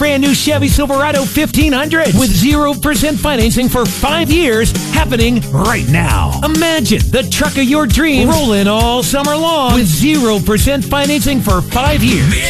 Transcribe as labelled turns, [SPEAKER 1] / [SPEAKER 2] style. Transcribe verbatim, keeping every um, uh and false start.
[SPEAKER 1] Brand new Chevy Silverado fifteen hundred with zero percent financing for five years happening right now. Imagine the truck of your dreams rolling all summer long with zero percent financing for five years.